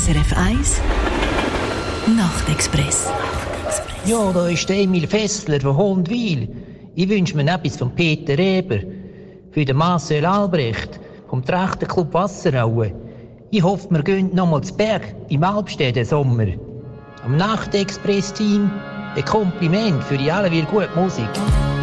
SRF 1 Nachtexpress. Ja, da ist der Emil Fessler von Hondwil. Ich wünsche mir etwas von Peter Eber. Für den Marcel Albrecht vom Trachterclub Wasseraue. Ich hoffe, wir gehen noch mal zu Berg im Alpstedt den Sommer. Am Nachtexpress-Team ein Kompliment für die alle gute Musik.